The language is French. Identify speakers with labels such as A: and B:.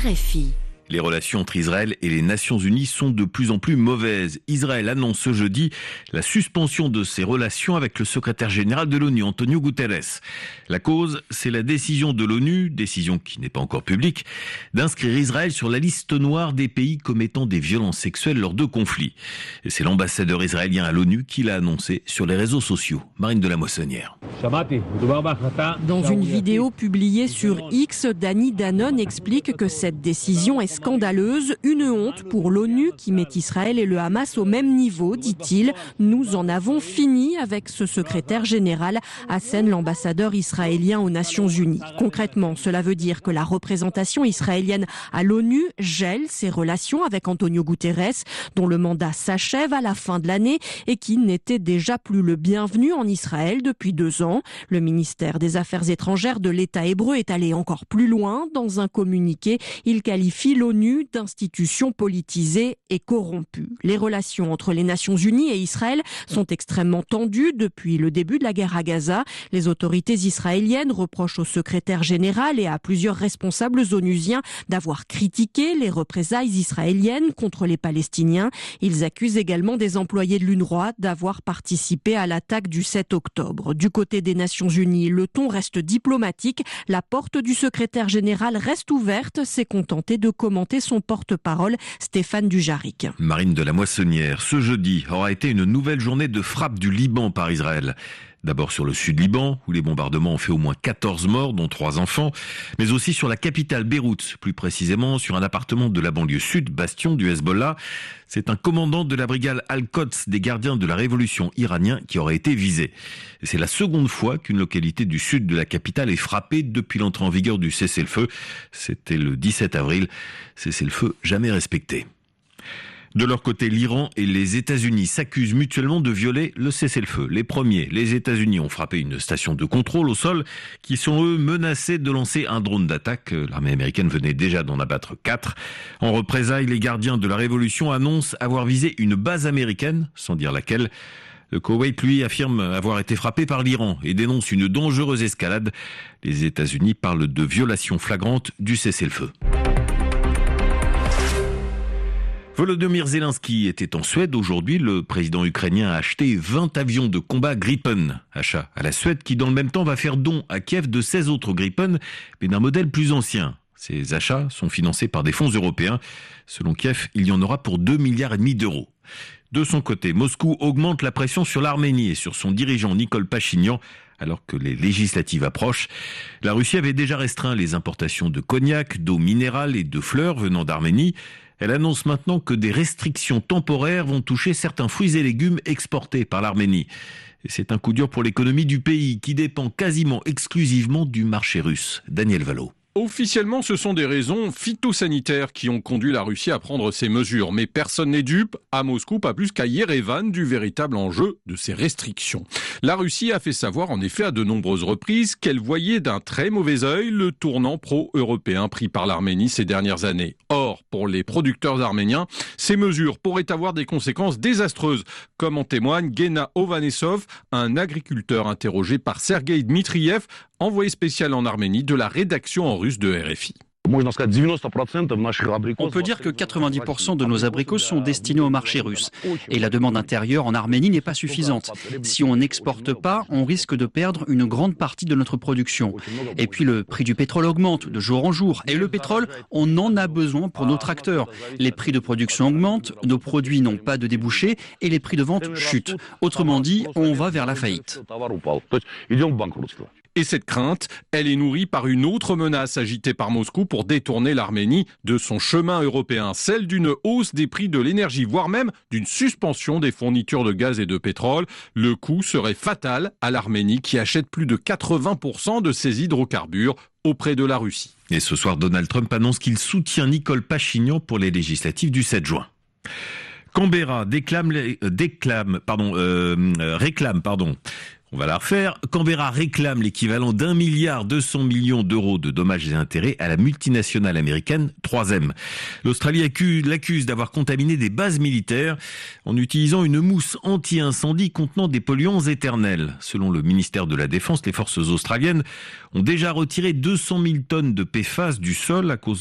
A: RFI.
B: Les relations entre Israël et les Nations Unies sont de plus en plus mauvaises. Israël annonce ce jeudi la suspension de ses relations avec le secrétaire général de l'ONU, Antonio Guterres. La cause, c'est la décision de l'ONU, décision qui n'est pas encore publique, d'inscrire Israël sur la liste noire des pays commettant des violences sexuelles lors de conflits. Et c'est l'ambassadeur israélien à l'ONU qui l'a annoncé sur les réseaux sociaux. Marine de la Moissonnière.
C: Dans une vidéo publiée sur X, Danny Danon explique que cette décision est scandaleuse, une honte pour l'ONU qui met Israël et le Hamas au même niveau, dit-il. Nous en avons fini avec ce secrétaire général, assène l'ambassadeur israélien aux Nations Unies. Concrètement, cela veut dire que la représentation israélienne à l'ONU gèle ses relations avec Antonio Guterres, dont le mandat s'achève à la fin de l'année et qui n'était déjà plus le bienvenu en Israël depuis 2 ans. Le ministère des Affaires étrangères de l'État hébreu est allé encore plus loin. Dans un communiqué, il qualifie l'ONU d'institution politisée et corrompue. Les relations entre les Nations Unies et Israël sont extrêmement tendues depuis le début de la guerre à Gaza. Les autorités israéliennes reprochent au secrétaire général et à plusieurs responsables onusiens d'avoir critiqué les représailles israéliennes contre les Palestiniens. Ils accusent également des employés de l'UNRWA d'avoir participé à l'attaque du 7 octobre. Du côté des Nations Unies, le ton reste diplomatique. La porte du secrétaire général reste ouverte, s'est contenté de commenter son porte-parole, Stéphane Dujarric.
B: Marine de la Moissonnière, ce jeudi aura été une nouvelle journée de frappe du Liban par Israël. D'abord sur le sud Liban, où les bombardements ont fait au moins 14 morts, dont 3 enfants, mais aussi sur la capitale Beyrouth, plus précisément sur un appartement de la banlieue sud, bastion du Hezbollah. C'est un commandant de la brigade Al-Quds des gardiens de la révolution iranien qui aurait été visé. Et c'est la seconde fois qu'une localité du sud de la capitale est frappée depuis l'entrée en vigueur du cessez-le-feu. C'était le 17 avril, cessez-le-feu jamais respecté. De leur côté, l'Iran et les États-Unis s'accusent mutuellement de violer le cessez-le-feu. Les premiers, les États-Unis, ont frappé une station de contrôle au sol qui sont, eux, menacés de lancer un drone d'attaque. L'armée américaine venait déjà d'en abattre 4. En représailles, les gardiens de la révolution annoncent avoir visé une base américaine, sans dire laquelle. Le Koweït, lui, affirme avoir été frappé par l'Iran et dénonce une dangereuse escalade. Les États-Unis parlent de violation flagrante du cessez-le-feu. Volodymyr Zelensky était en Suède aujourd'hui. Le président ukrainien a acheté 20 avions de combat Gripen. Achat à la Suède qui, dans le même temps, va faire don à Kiev de 16 autres Gripen, mais d'un modèle plus ancien. Ces achats sont financés par des fonds européens. Selon Kiev, il y en aura pour 2,5 milliards d'euros. De son côté, Moscou augmente la pression sur l'Arménie et sur son dirigeant Nikol Pachinian, alors que les législatives approchent. La Russie avait déjà restreint les importations de cognac, d'eau minérale et de fleurs venant d'Arménie. Elle annonce maintenant que des restrictions temporaires vont toucher certains fruits et légumes exportés par l'Arménie. Et c'est un coup dur pour l'économie du pays qui dépend quasiment exclusivement du marché russe. Daniel Valo.
D: Officiellement, ce sont des raisons phytosanitaires qui ont conduit la Russie à prendre ces mesures. Mais personne n'est dupe, à Moscou, pas plus qu'à Yerevan, du véritable enjeu de ces restrictions. La Russie a fait savoir, en effet, à de nombreuses reprises, qu'elle voyait d'un très mauvais œil le tournant pro-européen pris par l'Arménie ces dernières années. Or, pour les producteurs arméniens, ces mesures pourraient avoir des conséquences désastreuses, comme en témoigne Gena Ovanesov, un agriculteur interrogé par Sergueï Dmitriev, envoyé spécial en Arménie de la rédaction en russe de RFI.
E: On peut dire que 90% de nos abricots sont destinés au marché russe. Et la demande intérieure en Arménie n'est pas suffisante. Si on n'exporte pas, on risque de perdre une grande partie de notre production. Et puis le prix du pétrole augmente de jour en jour. Et le pétrole, on en a besoin pour nos tracteurs. Les prix de production augmentent, nos produits n'ont pas de débouchés et les prix de vente chutent. Autrement dit, on va vers la faillite.
D: Et cette crainte, elle est nourrie par une autre menace agitée par Moscou pour détourner l'Arménie de son chemin européen, celle d'une hausse des prix de l'énergie, voire même d'une suspension des fournitures de gaz et de pétrole. Le coût serait fatal à l'Arménie qui achète plus de 80% de ses hydrocarbures auprès de la Russie.
B: Et ce soir, Donald Trump annonce qu'il soutient Nikol Pachinian pour les législatives du 7 juin. Canberra Canberra réclame l'équivalent d'1,2 milliard d'euros de dommages et intérêts à la multinationale américaine 3M. L'Australie l'accuse d'avoir contaminé des bases militaires en utilisant une mousse anti-incendie contenant des polluants éternels. Selon le ministère de la Défense, les forces australiennes ont déjà retiré 200 000 tonnes de PFAS du sol à cause